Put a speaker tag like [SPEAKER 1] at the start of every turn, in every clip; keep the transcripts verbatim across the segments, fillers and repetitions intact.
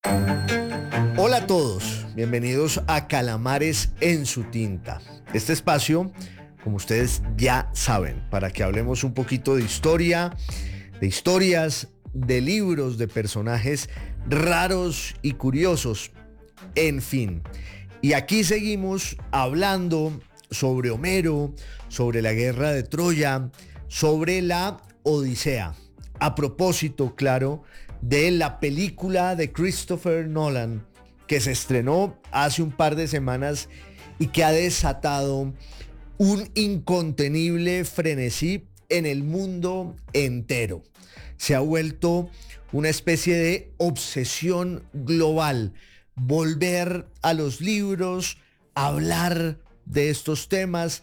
[SPEAKER 1] Hola a todos, bienvenidos a Calamares en su tinta. Este espacio, como ustedes ya saben, para que hablemos un poquito de historia, de historias, de libros, de personajes raros y curiosos, en fin. Y aquí seguimos hablando sobre Homero, sobre la guerra de Troya, sobre la Odisea. A propósito, claro, de la película de Christopher Nolan, que se estrenó hace un par de semanas y que ha desatado un incontenible frenesí en el mundo entero. Se ha vuelto una especie de obsesión global. Volver a los libros, hablar de estos temas,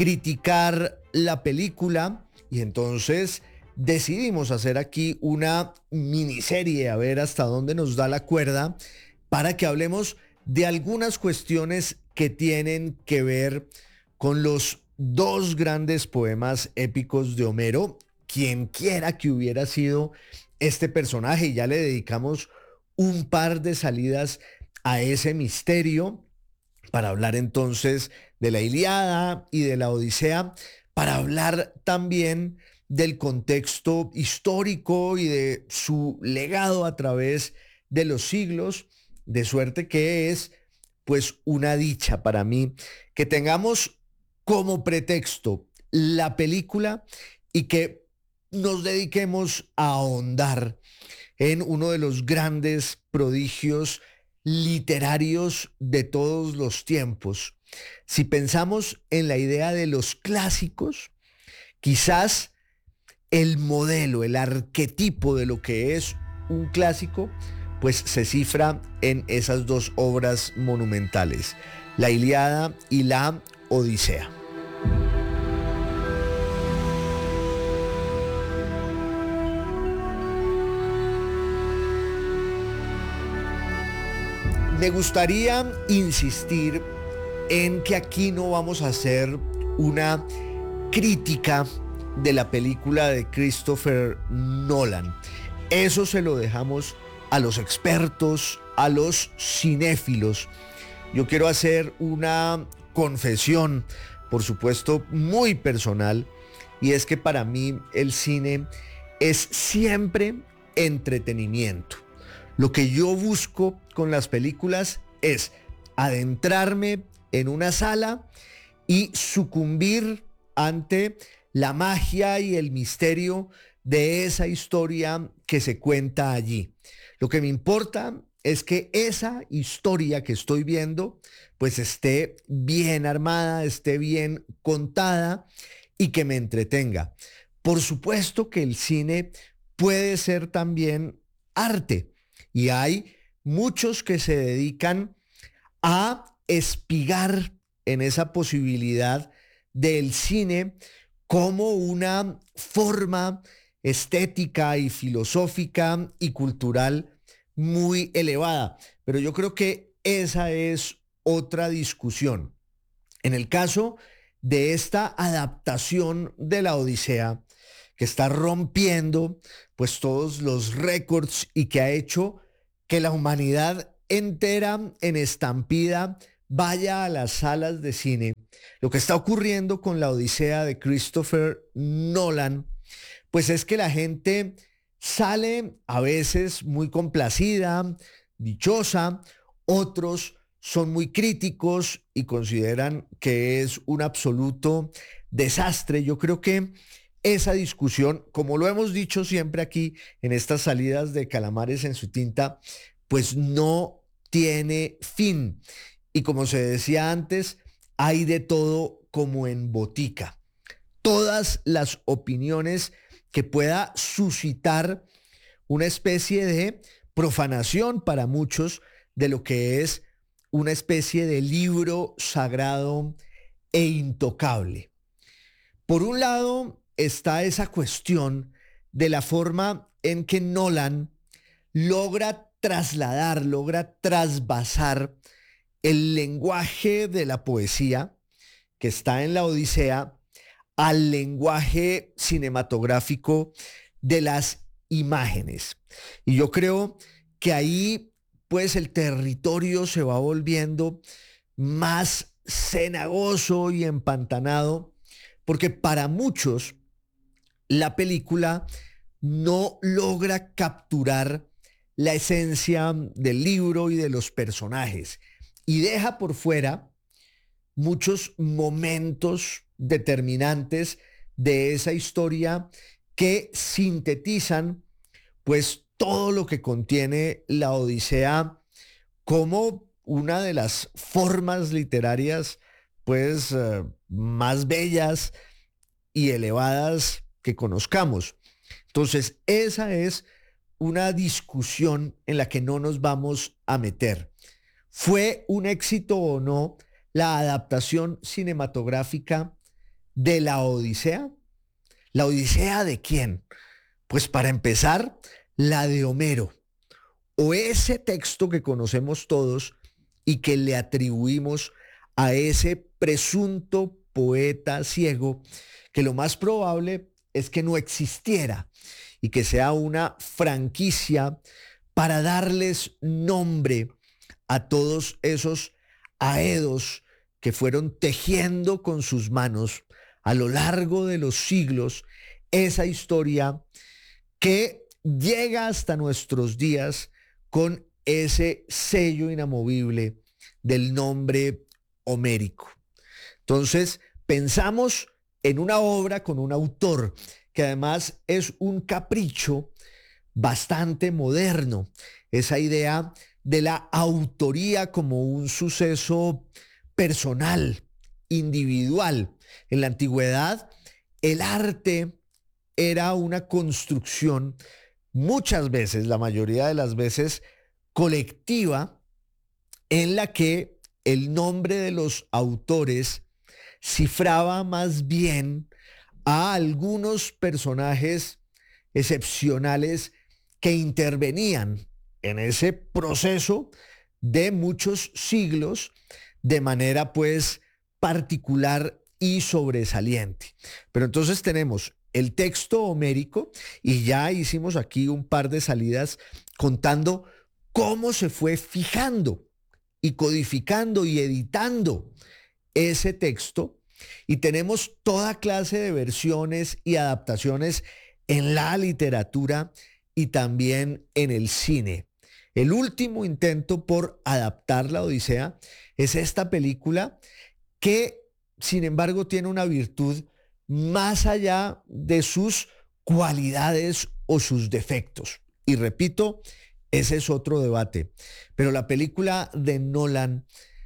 [SPEAKER 1] criticar la película, y entonces decidimos hacer aquí una miniserie a ver hasta dónde nos da la cuerda para que hablemos de algunas cuestiones que tienen que ver con los dos grandes poemas épicos de Homero. Quien quiera que hubiera sido este personaje, y ya le dedicamos un par de salidas a ese misterio para hablar entonces de la Ilíada y de la Odisea, para hablar también del contexto histórico y de su legado a través de los siglos, de suerte que es pues una dicha para mí que tengamos como pretexto la película y que nos dediquemos a ahondar en uno de los grandes prodigios literarios de todos los tiempos. Si pensamos en la idea de los clásicos, quizás el modelo, el arquetipo de lo que es un clásico, pues se cifra en esas dos obras monumentales, la Ilíada y la Odisea. Me gustaría insistir en que aquí no vamos a hacer una crítica de la película de Christopher Nolan. Eso se lo dejamos a los expertos, a los cinéfilos. Yo quiero hacer una confesión, por supuesto, muy personal, y es que para mí el cine es siempre entretenimiento. Lo que yo busco con las películas es adentrarme en una sala y sucumbir ante la magia y el misterio de esa historia que se cuenta allí. Lo que me importa es que esa historia que estoy viendo pues esté bien armada, esté bien contada y que me entretenga. Por supuesto que el cine puede ser también arte, y hay muchos que se dedican a espigar en esa posibilidad del cine como una forma estética y filosófica y cultural muy elevada. Pero yo creo que esa es otra discusión. En el caso de esta adaptación de la Odisea, que está rompiendo pues todos los récords y que ha hecho que la humanidad entera en estampida vaya a las salas de cine, lo que está ocurriendo con la Odisea de Christopher Nolan, pues es que la gente sale a veces muy complacida, dichosa, otros son muy críticos y consideran que es un absoluto desastre. Yo creo que esa discusión, como lo hemos dicho siempre aquí en estas salidas de Calamares en su tinta, pues no tiene fin. Y como se decía antes, hay de todo como en botica. Todas las opiniones que pueda suscitar una especie de profanación para muchos de lo que es una especie de libro sagrado e intocable. Por un lado está esa cuestión de la forma en que Nolan logra trasladar, logra trasvasar el lenguaje de la poesía que está en la Odisea al lenguaje cinematográfico de las imágenes. Y yo creo que ahí pues el territorio se va volviendo más cenagoso y empantanado, porque para muchos la película no logra capturar la esencia del libro y de los personajes y deja por fuera muchos momentos determinantes de esa historia que sintetizan pues todo lo que contiene la Odisea como una de las formas literarias pues eh, más bellas y elevadas que conozcamos. Entonces, esa es una discusión en la que no nos vamos a meter. ¿Fue un éxito o no la adaptación cinematográfica de la Odisea? ¿La Odisea de quién? Pues para empezar, la de Homero, o ese texto que conocemos todos y que le atribuimos a ese presunto poeta ciego, que lo más probable es que no existiera y que sea una franquicia para darles nombre a todos esos aedos que fueron tejiendo con sus manos a lo largo de los siglos esa historia que llega hasta nuestros días con ese sello inamovible del nombre homérico. Entonces, pensamos en una obra con un autor que además es un capricho bastante moderno, esa idea de la autoría como un suceso personal, individual. En la antigüedad, el arte era una construcción, muchas veces, la mayoría de las veces, colectiva, en la que el nombre de los autores cifraba más bien a algunos personajes excepcionales que intervenían en ese proceso de muchos siglos de manera pues particular y sobresaliente. Pero entonces tenemos el texto homérico y ya hicimos aquí un par de salidas contando cómo se fue fijando y codificando y editando ese texto, y tenemos toda clase de versiones y adaptaciones en la literatura y también en el cine. El último intento por adaptar la Odisea es esta película que, sin embargo, tiene una virtud más allá de sus cualidades o sus defectos. Y repito, ese es otro debate. Pero la película de Nolan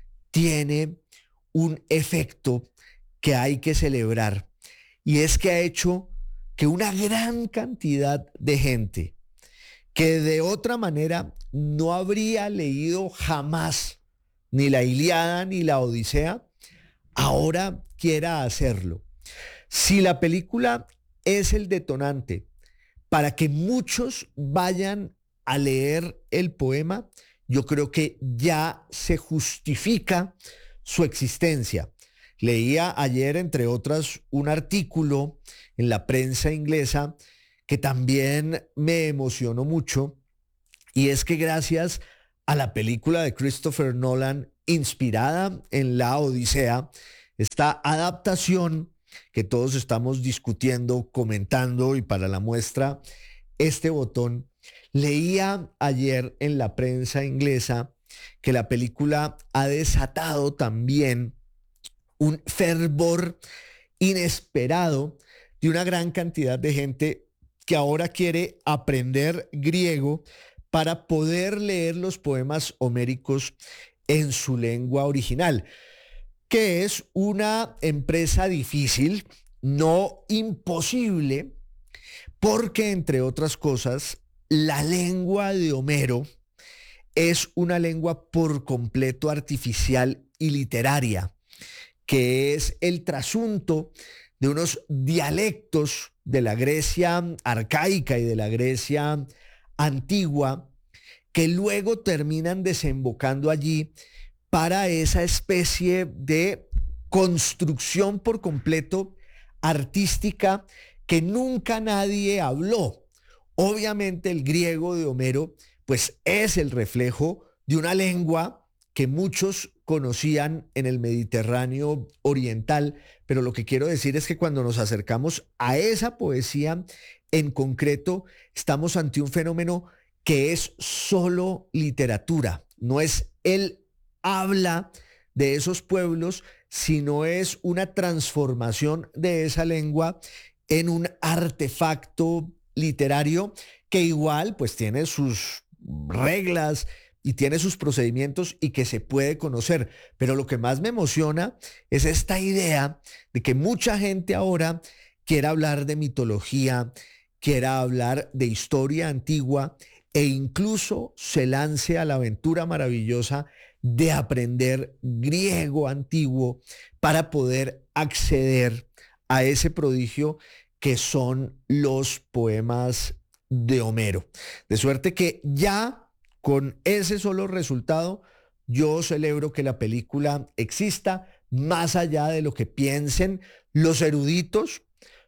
[SPEAKER 1] tiene un efecto que hay que celebrar, y es que ha hecho que una gran cantidad de gente que de otra manera no habría leído jamás ni la Ilíada ni la Odisea, ahora quiera hacerlo. Si la película es el detonante para que muchos vayan a leer el poema, yo creo que ya se justifica su existencia. Leía ayer, entre otras, un artículo en la prensa inglesa que también me emocionó mucho, y es que gracias a la película de Christopher Nolan inspirada en la Odisea, esta adaptación que todos estamos discutiendo, comentando, y para la muestra este botón, leía ayer en la prensa inglesa que la película ha desatado también un fervor inesperado de una gran cantidad de gente que ahora quiere aprender griego para poder leer los poemas homéricos en su lengua original, que es una empresa difícil, no imposible, porque, entre otras cosas, la lengua de Homero es una lengua por completo artificial y literaria, que es el trasunto de unos dialectos de la Grecia arcaica y de la Grecia antigua, que luego terminan desembocando allí para esa especie de construcción por completo artística que nunca nadie habló. Obviamente el griego de Homero pues es el reflejo de una lengua que muchos conocían en el Mediterráneo oriental, pero lo que quiero decir es que cuando nos acercamos a esa poesía en concreto, estamos ante un fenómeno que es solo literatura, no es el habla de esos pueblos, sino es una transformación de esa lengua en un artefacto literario que igual pues tiene sus reglas y tiene sus procedimientos y que se puede conocer. Pero lo que más me emociona es esta idea de que mucha gente ahora quiera hablar de mitología, quiera hablar de historia antigua e incluso se lance a la aventura maravillosa de aprender griego antiguo para poder acceder a ese prodigio que son los poemas de Homero. De suerte que ya con ese solo resultado, yo celebro que la película exista, más allá de lo que piensen los eruditos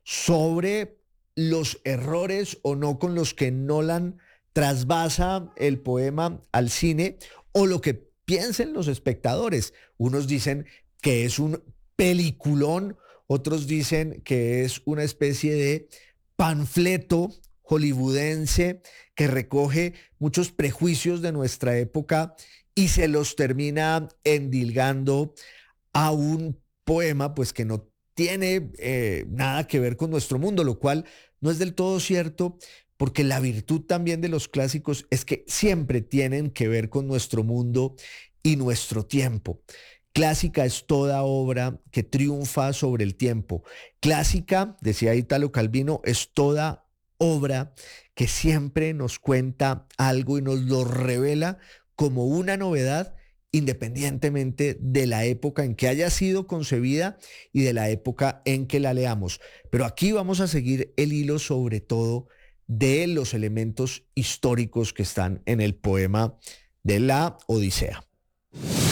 [SPEAKER 1] sobre los errores o no con los que Nolan trasvasa el poema al cine, o lo que piensen los espectadores. Unos dicen que es un peliculón, otros dicen que es una especie de panfleto hollywoodense que recoge muchos prejuicios de nuestra época y se los termina endilgando a un poema pues que no tiene eh, nada que ver con nuestro mundo, lo cual no es del todo cierto, porque la virtud también de los clásicos es que siempre tienen que ver con nuestro mundo y nuestro tiempo. Clásica es toda obra que triunfa sobre el tiempo. Clásica, decía Italo Calvino, es toda obra que siempre nos cuenta algo y nos lo revela como una novedad, independientemente de la época en que haya sido concebida y de la época en que la leamos. Pero aquí vamos a seguir el hilo sobre todo de los elementos históricos que están en el poema de la Odisea.